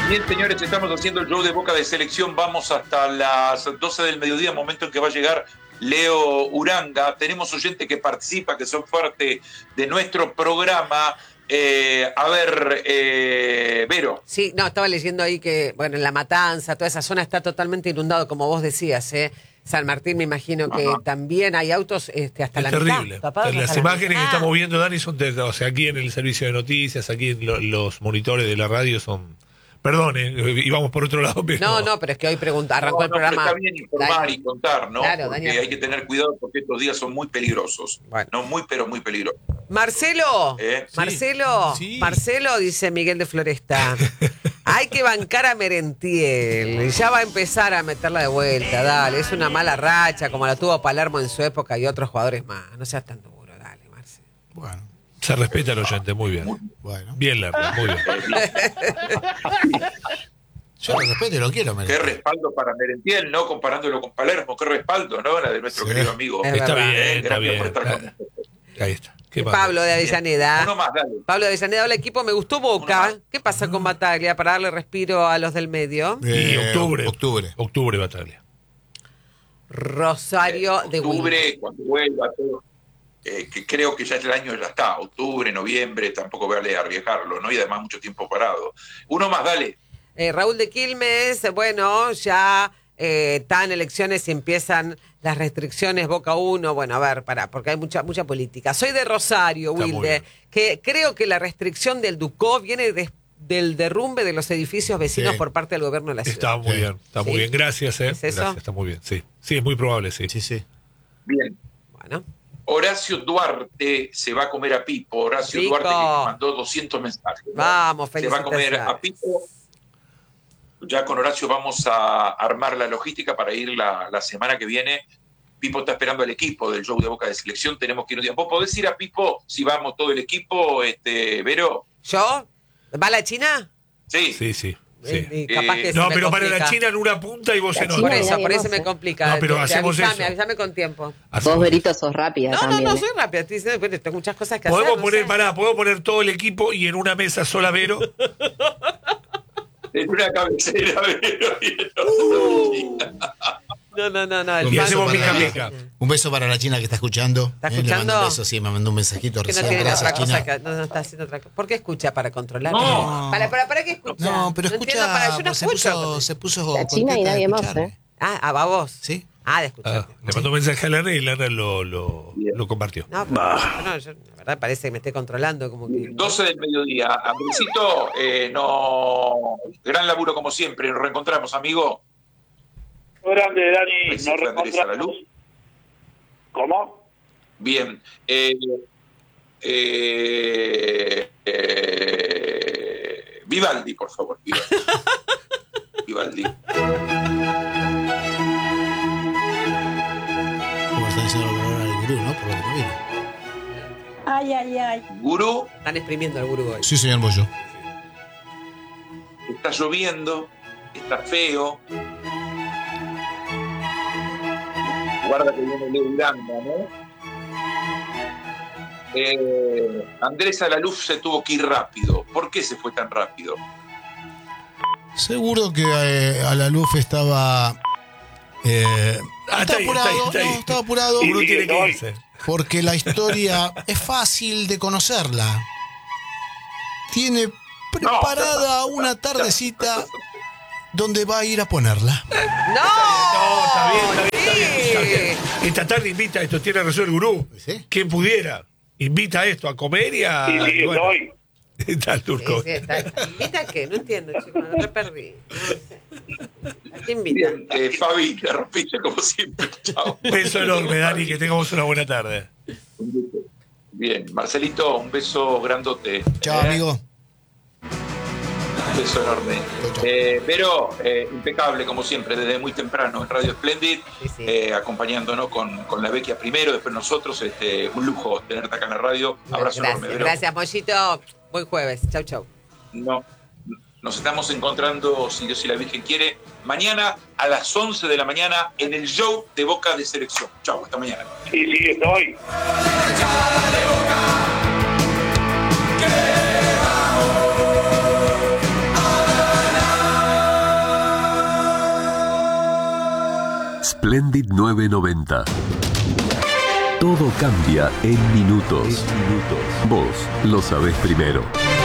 Bien, señores, estamos haciendo el show de Boca de Selección. Vamos hasta las 12 del mediodía, momento en que va a llegar Leo Uranga. Tenemos oyentes que participan, que son parte de nuestro programa. Vero. Sí, no, estaba leyendo ahí que, bueno, en La Matanza, toda esa zona está totalmente inundado, como vos decías, San Martín, me imagino que también hay autos hasta la terrible. mitad. Tapados Las hasta imágenes la que mitad. estamos viendo, Dani, son o sea, aquí en el servicio de noticias, aquí en los monitores de la radio son... Perdón, íbamos por otro lado, pero... No, pero es que hoy arrancó el programa. Está bien informar y contar, ¿no? Claro, porque Daniel. hay que tener cuidado porque estos días son muy peligrosos. Bueno. No, muy peligrosos. Marcelo, Sí. Marcelo, dice Miguel de Floresta, hay que bancar a Merentiel, ya va a empezar a meterla de vuelta, dale, es una mala racha como la tuvo Palermo en su época y otros jugadores más, no seas tan duro, dale, Marcelo. Bueno, Se respeta al oyente, muy bien. bueno. Bien, Lerner, muy bien. Yo lo respeto y lo quiero, Qué Merentiel. respaldo para Merentiel, ¿no? Comparándolo con Palermo, qué respaldo, ¿no? La de nuestro Sí. querido amigo. Es Está verdad. bien, está Gracias bien. por estar con nosotros. Ahí está. ¿Qué pasa? Pablo de Avellaneda. Uno más, dale. Pablo de Avellaneda, hola equipo, me gustó Uno Boca. más. ¿Qué pasa con Bataglia para darle respiro a los del medio? Y octubre. Octubre. Octubre, Bataglia. Rosario de Wilde. Octubre, cuando vuelva todo. Que creo que ya el año ya está. Octubre, noviembre, tampoco vale arriesgarlo, ¿no? Y además mucho tiempo parado. Uno más, dale. Raúl de Quilmes, bueno, ya están elecciones y empiezan las restricciones Boca 1. Bueno, a ver, porque hay mucha política. Soy de Rosario, Está muy Wilde, bien. que creo que la restricción del Ducó viene del derrumbe de los edificios vecinos Sí. por parte del gobierno de la ciudad. Está muy Sí. bien, está muy ¿Sí? bien. Gracias, ¿Es eso? Gracias, está muy bien, sí. Sí, es muy probable, sí. Sí, sí. Bien. Bueno, Horacio Duarte se va a comer a Pipo. Horacio Pipo. Duarte que nos mandó 200 mensajes. ¿no? vamos, Se va a comer a felicitaciones. Pipo. Ya con Horacio vamos a armar la logística para ir la semana que viene. Pipo está esperando al equipo del show de Boca de Selección. Tenemos que ir un día. ¿Vos podés ir a Pipo si vamos todo el equipo, Vero? ¿Yo? ¿Va a la China? Sí. Y Sí. capaz que se No, me pero para complica. la China en una punta y vos en Por otra. eso me complica. No, pero hacemos avísame, eso. avísame con tiempo. Hacemos Vos, Berito, sos rápida también. No, soy rápida. Estoy diciendo, pero tengo muchas cosas que hacer. Podemos no poner, sé. podemos poner todo el equipo y en una mesa sola, Vero. En una cabecera, Vero. No. Y hacemos pica pica. Un beso para la China que está escuchando. ¿Está Le mando escuchando? un beso, sí, me mandó un mensajito Que no recién. tiene Gracias, otra cosa China. que no está haciendo otra cosa. ¿Por qué escucha para controlar? No. ¿Para qué escucha? No, pero entiendo, escucha, yo no se escucho. se puso La China y contenta de nadie más, escucharme. ¿Va vos? Sí. De escuchar. Le mandó un mensaje a Lerner y Lerner lo compartió. No, pero yo, la verdad parece que me esté controlando como que... 12 del mediodía. Andresito, no. Gran laburo como siempre. Nos reencontramos, amigo. Grande, Dani. Besito, Nos Andrés, a la luz. reencontramos. ¿Cómo? Bien. Vivaldi, por favor. Vivaldi. Como está diciendo ahora el gurú, ¿no? Por lo que no vino. Ay. Gurú, Están exprimiendo al gurú hoy. Sí, señor Bollo. está lloviendo, está feo. Guarda que viene Leo Uranga, ¿no? Andrés a la luz se tuvo que ir rápido. ¿Por qué se fue tan rápido? Seguro que a la luz estaba. Está ahí, apurado, está ahí. no, estaba apurado. Uno tiene que irse. Porque la historia es fácil de conocerla. Tiene preparada una tardecita donde va a ir a ponerla. ¡No! Está bien. Esta tarde invita a esto, tiene razón el gurú. ¿Sí? Quien pudiera, invita a esto, a comer y a... Sí, y bueno, estoy. está el turco. Sí, ¿Invita a qué? No entiendo, chicos, me perdí. No sé. ¿A qué invita? Bien, Fabi, la rompiste como siempre. Chao. Un beso enorme, Dani, que tengamos una buena tarde. Bien, Marcelito, un beso grandote. Chao, amigo. Un beso enorme. Chau. Pero impecable, como siempre, desde muy temprano en Radio Splendid, Sí. acompañándonos con la Vecchia primero, después nosotros. Un lujo tenerte acá en la radio. Abrazo enorme, Vero. Gracias, Mollito. Buen jueves. Chau. No, nos estamos encontrando, si Dios y la Virgen quiere, mañana a las 11 de la mañana en el show de Boca de Selección. Chau, hasta mañana. Sí, estoy. Splendid 990. Todo cambia en minutos. Vos lo sabés primero.